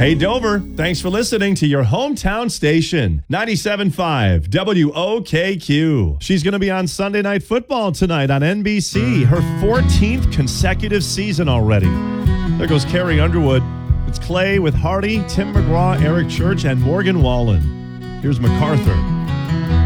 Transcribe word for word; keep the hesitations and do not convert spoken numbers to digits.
Hey, Dover, thanks for listening to your hometown station, ninety-seven point five W O K Q. She's going to be on Sunday Night Football tonight on N B C, her fourteenth consecutive season already. There goes Carrie Underwood. It's Clay with Hardy, Tim McGraw, Eric Church, and Morgan Wallen. Here's MacArthur.